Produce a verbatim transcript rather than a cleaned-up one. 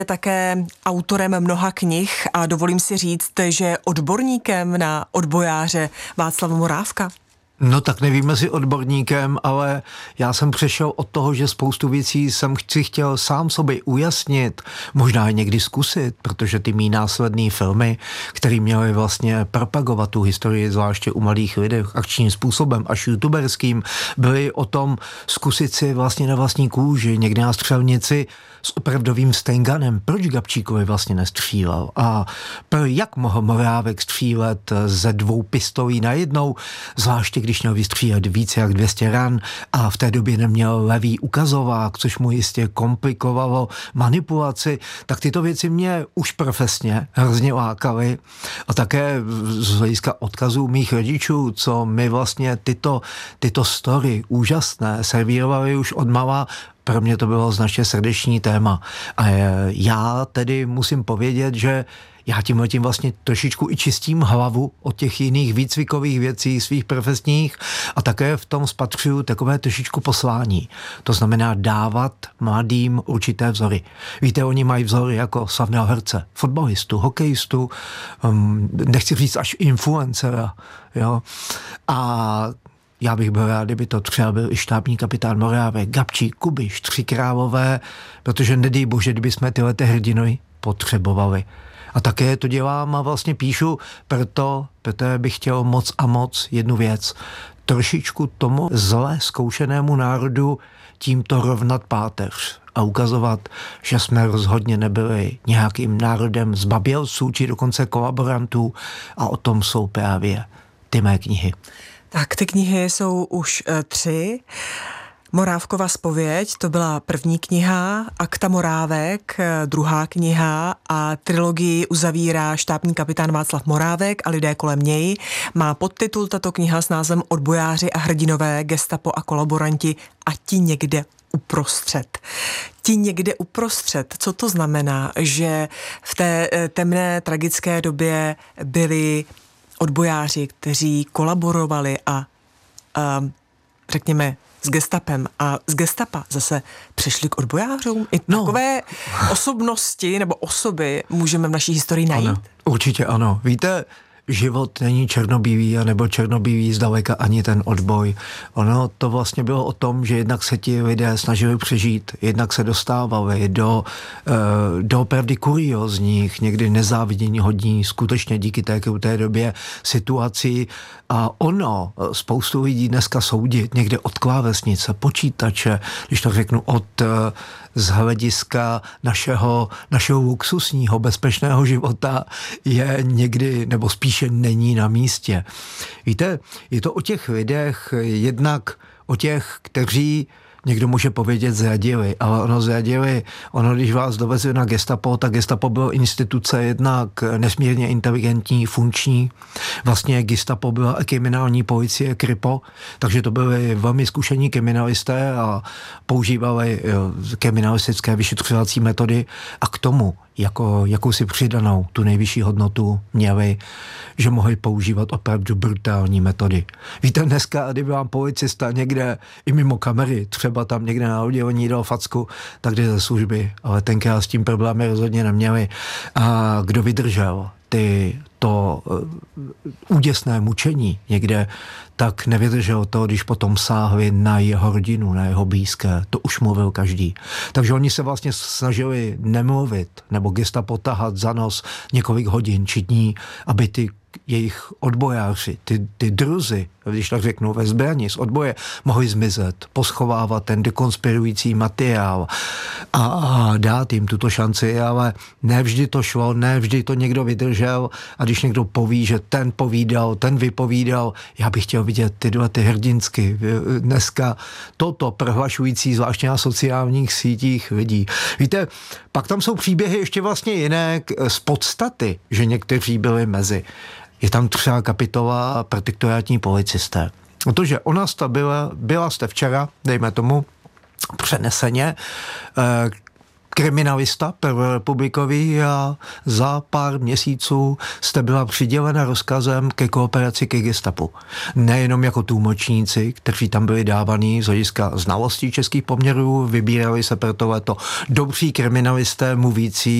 Je také autorem mnoha knih a dovolím si říct, že odborníkem na odbojáře Václava Morávka. No tak nevíme si odborníkem, ale já jsem přešel od toho, že spoustu věcí jsem si chtěl sám sobě ujasnit, možná i někdy zkusit, protože ty mý následný filmy, které měly vlastně propagovat tu historii, zvláště u mladých lidech, akčním způsobem, až youtuberským, byly o tom zkusit si vlastně na vlastní kůži, někde na střelnici s opravdovým Stenganem, proč Gabčíkovi vlastně nestřílel a jak mohl Morávek střílet ze dvou pistolí najednou, zvláště když měl vystřílet více jak dvě stě ran a v té době neměl levý ukazovák, což mu jistě komplikovalo manipulaci, tak tyto věci mě už profesně hrozně lákaly a také z hlediska odkazů mých rodičů, co mi vlastně tyto, tyto story úžasné servírovali už od mala. Pro mě to bylo značně srdeční téma. A já tedy musím povědět, že já tímhletím vlastně trošičku i čistím hlavu od těch jiných výcvikových věcí svých profesních a také v tom spatřuju takové trošičku poslání. To znamená dávat mladým určité vzory. Víte, oni mají vzory jako slavného herce, fotbalistu, hokejistu, um, nechci říct až influencera, jo. A já bych byl rád, kdyby to třeba byl i štábní kapitán Morávek, Gabčík, Kubiš, Tři králové, protože nedej bože, kdyby jsme tyhle hrdiny potřebovali. A také to dělám a vlastně píšu, proto, proto bych chtěl moc a moc jednu věc. Trošičku tomu zle zkoušenému národu tímto rovnat páteř a ukazovat, že jsme rozhodně nebyli nějakým národem zbabělců či dokonce kolaborantů a o tom jsou právě ty mé knihy. Tak ty knihy jsou už e, tři. Morávkova zpověď, to byla první kniha, Akta Morávek, druhá kniha a trilogii uzavírá štábní kapitán Václav Morávek a lidé kolem něj. Má podtitul tato kniha s názvem Odbojáři a hrdinové, gestapo a kolaboranti a ti někde uprostřed. Ti někde uprostřed, co to znamená, že v té temné tragické době byli odbojáři, kteří kolaborovali a, a řekněme s gestapem a z gestapa zase přešli k odbojářům. I no. Takové osobnosti nebo osoby můžeme v naší historii najít? Ano, určitě ano. Víte, život není černobílý, anebo černobílý zdaleka ani ten odboj. Ono to vlastně bylo o tom, že jednak se ti lidé snažili přežít, jednak se dostávali do, do opravdu kuriózních, někdy nezávidění hodní, skutečně díky té kruté době situací. A ono, spoustu lidí dneska soudit někde od klávesnice, počítače, když tak řeknu od z hlediska našeho, našeho luxusního, bezpečného života je někdy, nebo spíše není na místě. Víte, je to o těch lidech, jednak o těch, kteří někdo může povědět zradili, ale ono zradili, ono když vás dovezli na gestapo, tak gestapo bylo instituce jednak nesmírně inteligentní, funkční. Vlastně gestapo byla kriminální policie, Kripo, takže to byly velmi zkušení kriminalisté a používali kriminalistické vyšetřovací metody a k tomu jako jakousi přidanou, tu nejvyšší hodnotu měli, že mohli používat opravdu brutální metody. Víte, dneska, kdyby vám policista někde i mimo kamery, třeba tam někde na oddělení dal facku, tak jde ze služby, ale tenkrát s tím problémy rozhodně neměli. A kdo vydržel ty, to uh, úděsné mučení někde, tak nevydržel to, když potom sáhli na jeho rodinu, na jeho blízké. To už mluvil každý. Takže oni se vlastně snažili nemluvit, nebo gestapo tahat za nos několik hodin či dní, aby ty jejich odbojáři, ty, ty druzy, když tak řeknu, ve zbraní z odboje, mohli zmizet, poschovávat ten dekonspirující materiál a, a dát jim tuto šanci, ale ne vždy to šlo, ne vždy to někdo vydržel a když někdo poví, že ten povídal, ten vypovídal, já bych chtěl vidět tyhle ty hrdinsky dneska toto prohlašující, zvláště na sociálních sítích lidí. Víte, pak tam jsou příběhy ještě vlastně jiné z podstaty, že někteří byli mezi. Je tam třeba kapitola protektorátní policisté. Protože ona jste byla, byla jste včera, dejme tomu, přeneseně, kriminalista prvorepublikový a za pár měsíců jste byla přidělena rozkazem ke kooperaci ke gestapu. Nejenom jako tlumočníci, kteří tam byli dávaní z hlediska znalostí českých poměrů, vybírali se pro tohleto dobří kriminalisté mluvící